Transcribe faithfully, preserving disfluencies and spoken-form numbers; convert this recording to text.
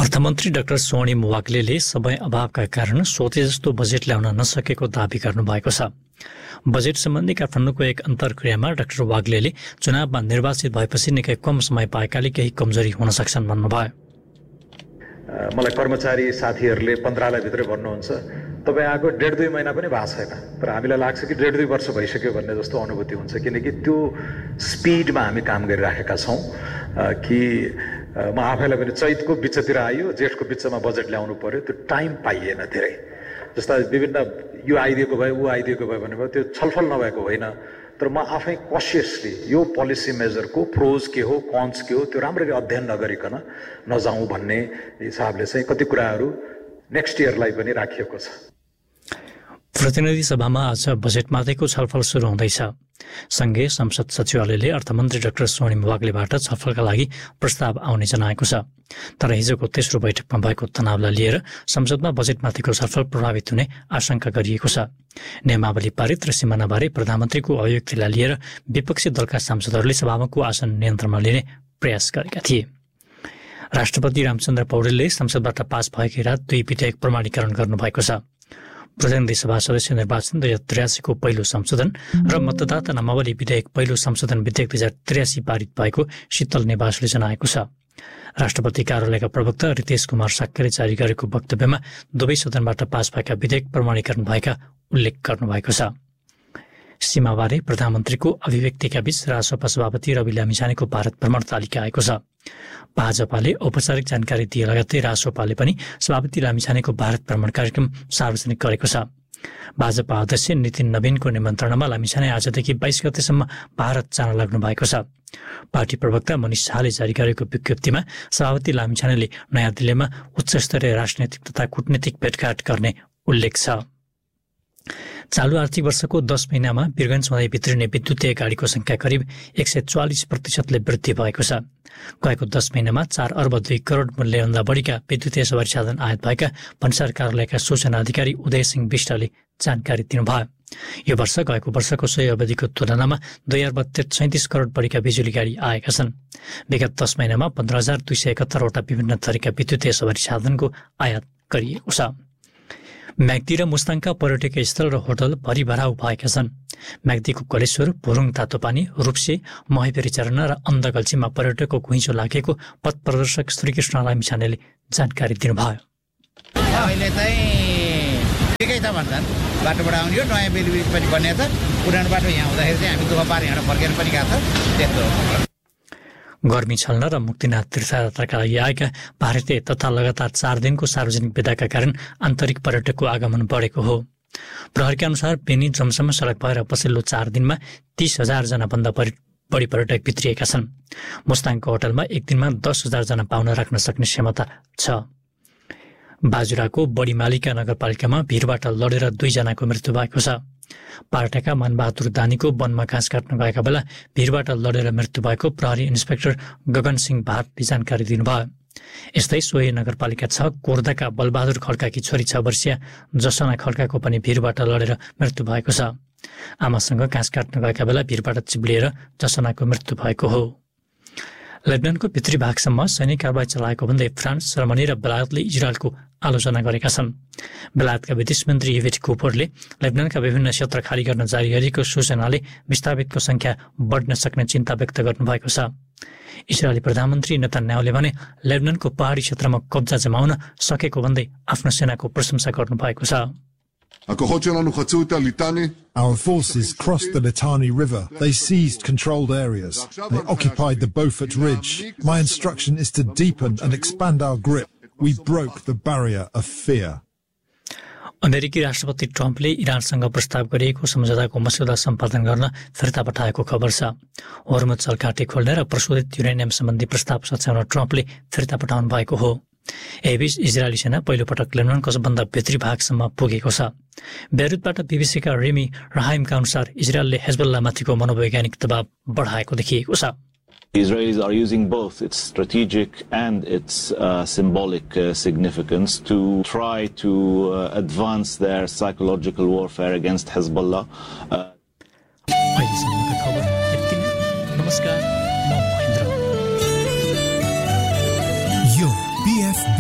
अर्थमन्त्री डाक्टर स्वर्णिम वाग्लेले समय अभावका कारण सोचे जस्तो बजेट ल्याउन नसकेको दावी गर्नुभएको छ। बजेट सम्बन्धी काठमाडौँको एक अन्तर्क्रियामा डाक्टर वाग्लेले चुनावमा निर्वाचित भएपछि निकै कम समय पाएकाले केही कमजोरी हुन सक्छन् भन्नुभयो। मलाई कर्मचारी साथीहरूले पन्ध्रलाई भित्रै भन्नुहुन्छ तपाईँ आएको डेढ दुई महिना पनि भएको छैन, तर हामीलाई लाग्छ कि डेढ दुई वर्ष भइसक्यो भन्ने जस्तो अनुभूति हुन्छ, किनकि त्यो स्पिडमा हामी काम गरिराखेका छौँ कि म आफैलाई पनि चैतको बिचतिर आयो जेठको बिचमा बजेट ल्याउनु पर्यो, त्यो टाइम पाइएन धेरै। जस्ता विभिन्न यो आइदिएको भए ऊ आइदिएको भए भन्ने भयो, त्यो छलफल नभएको होइन, तर म आफै कसियसली यो पोलिसी मेजरको प्रोज के हो कन्स के हो त्यो राम्ररी अध्ययन नगरिकन नजाउँ भन्ने हिसाबले चाहिँ कति कुराहरू नेक्स्ट इयरलाई पनि राखिएको छ। प्रतिनिधि सभामा आज बजेटमाथिको छलफल सुरु हुँदैछ। संघीय संसद सचिवालयले अर्थमन्त्री डाक्टर स्वर्णिम वाग्लेबाट छलफलका लागि प्रस्ताव आउने जनाएको छ। तर हिजोको तेस्रो बैठकमा भएको तनावलाई लिएर संसदमा बजेटमाथिको छलफल प्रभावित हुने आशंका गरिएको छ। नियमावली पारित र सिमानाबारे प्रधानमन्त्रीको अभिव्यक्तिलाई लिएर विपक्षी दलका सांसदहरूले सभामुखको आसन नियन्त्रणमा लिने प्रयास गरेका थिए। राष्ट्रपति रामचन्द्र पौडेलले संसदबाट पास भएकै रात दुई विधेयक प्रमाणीकरण गर्नुभएको छ। प्रतिनिधि सभा सदस्य निर्वाचन दुई हजार त्रियासीको पहिलो संशोधन र मतदाता नामावली विधेयक पहिलो संशोधन विधेयक दुई हजार त्रियासी पारित भएको शीतल निवासले जनाएको छ। राष्ट्रपति कार्यालयका प्रवक्ता रितेश कुमार साक्यले जारी गरेको वक्तव्यमा दुवै सदनबाट पास भएका विधेयक प्रमाणीकरण भएका उल्लेख गर्नुभएको छ। सीमाबारे प्रधानमन्त्रीको अभिव्यक्तिका बीच रासपा सभापति रवि लामिछानेको भारत भ्रमण तालिका आएको छ। भाजपाले औपचारिक जानकारी दिए लगत्तै रासोपाले पनि सभापति लामिछानेको भारत भ्रमण कार्यक्रम सार्वजनिक गरेको छ। भाजपा अध्यक्ष नितिन नवीनको निमन्त्रणामा लामिछाने आजदेखि बाइस गतेसम्म भारत जान लाग्नु भएको छ। पार्टी प्रवक्ता मनिष शाहले जारी गरेको विज्ञप्तिमा सभापति लामिछानेले नयाँ दिल्लीमा उच्चस्तरीय राजनैतिक तथा कूटनीतिक भेटघाट गर्ने उल्लेख छ। चालु आर्थिक वर्षको दस महिनामा वीरगञ्ज हुँदै भित्रिने विद्युतीय गाडीको संख्या करिब एक सय चालिस प्रतिशतले वृद्धि भएको छ। गएको दस महिनामा चार अर्ब दुई करोड मूल्यभन्दा बढीका विद्युतीय सवारी साधन आयात भएका भन्सार कार्यालयका सूचना अधिकारी उदय सिंह विष्टले जानकारी दिनुभयो। यो वर्ष गएको वर्षको सोही अवधिको तुलनामा दुई अर्ब सैंतिस करोड बढीका बिजुली गाडी आएका छन्। विगत दस महिनामा पन्ध्र हजार दुई सय एकहत्तरवटा विभिन्न थरीका विद्युतीय सवारी साधनको आयात गरिएको छ। म्याग्दी र मुस्ताङका पर्यटकीय स्थल र होटल भरिभराउ भएका छन्। म्याग्दीको कलेश्वर, भुरुङ तातोपानी, रूप्से, महेपेरी चरणा र अन्धगल्छीमा पर्यटकको घुइँचो लागेको पथ प्रदर्शक श्रीकृष्ण लामिछानेले जानकारी दिनुभयो। अहिले चाहिँ ठिकै छ भन्छन्, बाटोबाट आउने हो, नयाँ बेली पनि बनिएको छ, पुरानो बाटो यहाँ हुँदाखेरि चाहिँ हामी दुःख पारेर यहाँ फर्केर पनि गएको छ। त्यस्तो गर्मी छल्न र मुक्तिनाथ तीर्थयात्राका लागि आएका भारतीय तथा लगातार चार दिनको सार्वजनिक विदाका कारण आन्तरिक पर्यटकको आगमन बढेको हो। प्रहरीका अनुसार बेनी जमसम सडक भएर पछिल्लो चार दिनमा तीस हजार जना भन्दा बढी पर्यटक भित्रिएका छन्। मुस्ताङको होटलमा एक दिनमा दस हजार जना पाहुना राख्न सक्ने क्षमता छ। बाजुराको बढीमालिका नगरपालिकामा भिरबाट लडेर दुईजनाको मृत्यु भएको छ। पार्टाका मनबहादुर दानीको वनमा घाँस काट्न गएका बेला भिरबाट लडेर मृत्यु भएको प्रहरी इन्सपेक्टर गगन सिंह भारतले जानकारी दिनुभयो। यस्तै सोही नगरपालिका छ कोर्दाका बलबहादुर खड्काकी छोरी छ वर्षीय जसना खड्काको पनि भिरबाट लडेर मृत्यु भएको छ। आमासँग घाँस काट्न गएका बेला भिरबाट चिप्लिएर जसनाको मृत्यु भएको हो। लेबनानको भित्री भागसम्म सैनिक कारबाही चलाएको भन्दै फ्रान्स, जर्मनी र बेलायतले इजरायलको आलोचना गरेका छन्। बेलायतका विदेश मन्त्री इभेट कुपरले लेबनानका विभिन्न क्षेत्र खाली गर्न जारी गरिएको सूचनाले विस्थापितको संख्या बढ्न सक्ने चिन्ता व्यक्त गर्नुभएको छ। इजरायली प्रधानमन्त्री नेतान्याहुले भने लेबनानको पहाडी क्षेत्रमा कब्जा जमाउन सकेको भन्दै आफ्नो सेनाको प्रशंसा गर्नुभएको छ। Our forces crossed the Litani River. They seized controlled areas. They occupied the Beaufort Ridge. My instruction is to deepen and expand our grip. We broke the barrier of fear. अमेरिकी राष्ट्रपति ट्रम्पले इरानसँग प्रस्ताव गरिएको सम्झौताको मस्यौदा सम्पादन गर्न फिर्ता पठाएको खबर छ। होर्मुज जलघाटी खोल्ने र प्रशोधित युरेनियम सम्बन्धी प्रस्ताव सच्याउन ट्रम्पले फिर्ता पठाउनु भएको हो। यसबीच इजरायली सेना पहिलो पटक लेबनानको सबभन्दा भित्री भागसम्म पुगेको छ। बेरुतबाट बीबीसीका रेमी राहाइमका अनुसार इजरायलले हेजबुल्लामाथिको मनोवैज्ञानिक दबाव बढाएको देखिएको छ। Israelis are using both its strategic and its uh, symbolic uh, significance to try to uh, advance their psychological warfare against Hezbollah. Uh, Namaskar.